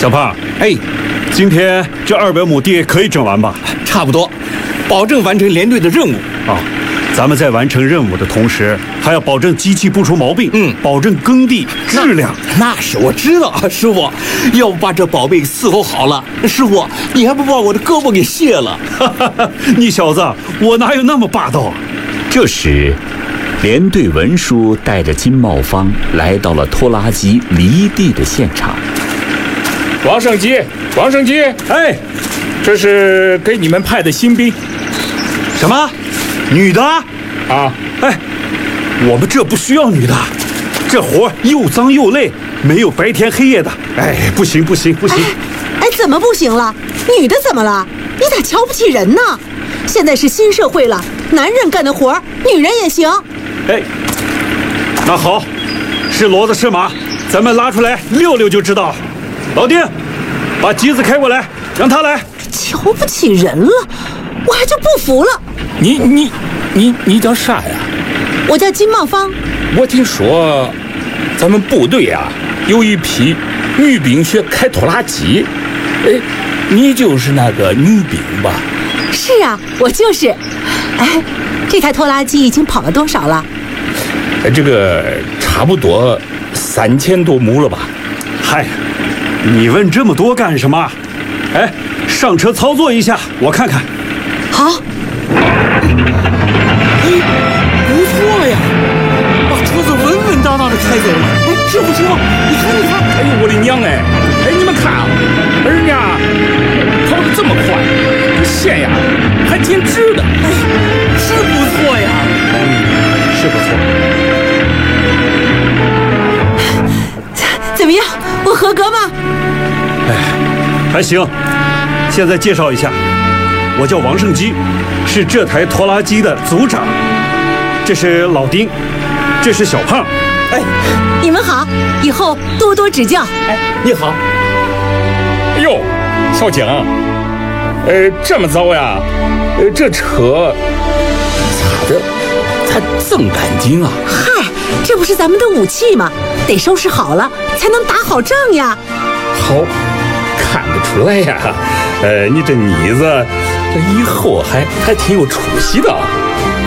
小胖， 哎， 今天这200亩地可以整完吧？ 差不多，保证完成连队的任务。 啊，咱们在完成任务的同时，还要保证机器不出毛病，保证耕地质量。 那是我知道啊，师傅，要不把这宝贝伺候好了，师傅你还不把我的胳膊给卸了？ 你小子，我哪有那么霸道啊？ 这时，连队文书带着金茂芳来到了拖拉机离地的现场。 王胜基， 哎， 这是给你们派的新兵。 什么？女的？ 啊？ 哎，我们这不需要女的，这活又脏又累，没有白天黑夜的。哎，不行！ 哎，怎么不行了？女的怎么了？你咋瞧不起人呢？现在是新社会了，男人干的活女人也行。 哎，那好，是骡子是马，咱们拉出来溜溜就知道了。老丁，把机子开过来，让他来。 瞧不起人了，我还就不服了。 你叫啥呀？ 我叫金茂芳。 我听说咱们部队啊有一批女兵学开拖拉机，哎，你就是那个女兵吧？ 是啊，我就是。哎，这台拖拉机已经跑了多少了？ 这个差不多3000多亩了吧？ 嗨，你问这么多干什么？哎，上车操作一下，我看看。 好。 哎，不错呀，把车子稳稳当当的开走了。哎，师傅，你看， 哎呦我的娘哎！哎，你们看啊，人家跑得这么快，这线呀还挺直的。 哎，是不错呀。 是不错。 怎么样？我合格吗？ 哎，还行。现在介绍一下，我叫王胜基，是这台拖拉机的组长。这是老丁，这是小胖。 哎，你们好，以后多多指教。 哎，你好。 哎呦，小景，这么早呀？这车擦的才这么干净啊！ 嗨，这不是咱们的武器吗？得收拾好了才能打好仗呀。 好，看得出来呀。你这妮子，这以后还挺有出息的啊。